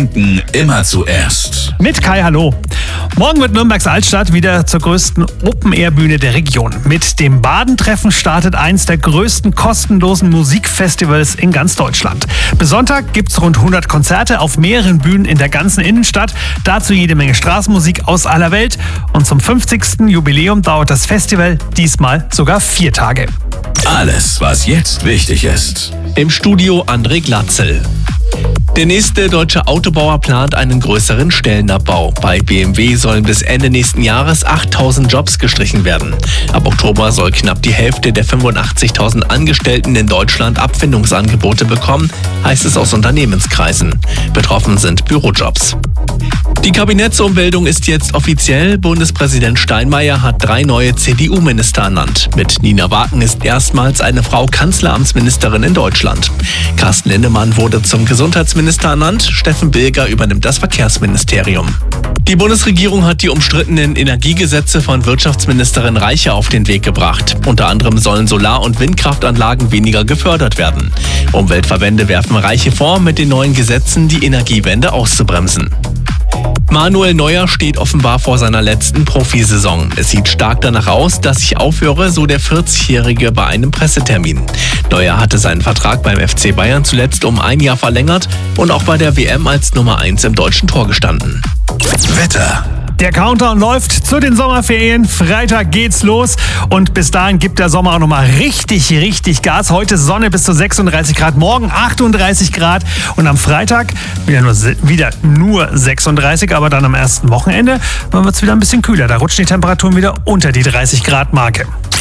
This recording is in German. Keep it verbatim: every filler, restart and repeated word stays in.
Franken immer zuerst. Mit Kai, hallo. Morgen wird Nürnbergs Altstadt wieder zur größten Open-Air-Bühne der Region. Mit dem Badentreffen startet eins der größten kostenlosen Musikfestivals in ganz Deutschland. Bis Sonntag gibt's rund hundert Konzerte auf mehreren Bühnen in der ganzen Innenstadt. Dazu jede Menge Straßenmusik aus aller Welt. Und zum fünfzigsten Jubiläum dauert das Festival diesmal sogar vier Tage. Alles, was jetzt wichtig ist. Im Studio André Glatzel. Der nächste deutsche Autobauer plant einen größeren Stellenabbau. Bei B M W sollen bis Ende nächsten Jahres achttausend Jobs gestrichen werden. Ab Oktober soll knapp die Hälfte der fünfundachtzigtausend Angestellten in Deutschland Abfindungsangebote bekommen, heißt es aus Unternehmenskreisen. Betroffen sind Bürojobs. Die Kabinettsummeldung ist jetzt offiziell. Bundespräsident Steinmeier hat drei neue C D U-Minister ernannt. Mit Nina Waken ist erstmals eine Frau Kanzleramtsministerin in Deutschland. Carsten Linnemann wurde zum Gesundheitsminister ernannt. Steffen Bilger übernimmt das Verkehrsministerium. Die Bundesregierung hat die umstrittenen Energiegesetze von Wirtschaftsministerin Reiche auf den Weg gebracht. Unter anderem sollen Solar- und Windkraftanlagen weniger gefördert werden. Umweltverbände werfen Reiche vor, mit den neuen Gesetzen die Energiewende auszubremsen. Manuel Neuer steht offenbar vor seiner letzten Profisaison. Es sieht stark danach aus, dass ich aufhöre, so der vierzigjährige bei einem Pressetermin. Neuer hatte seinen Vertrag beim F C Bayern zuletzt um ein Jahr verlängert und auch bei der W M als Nummer eins im deutschen Tor gestanden. Wetter. Der Countdown läuft zu den Sommerferien. Freitag geht's los und bis dahin gibt der Sommer auch nochmal richtig, richtig Gas. Heute Sonne bis zu sechsunddreißig Grad, morgen achtunddreißig Grad und am Freitag wieder nur, wieder nur sechsunddreißig, aber dann am ersten Wochenende wird's wieder ein bisschen kühler. Da rutschen die Temperaturen wieder unter die dreißig Grad Marke.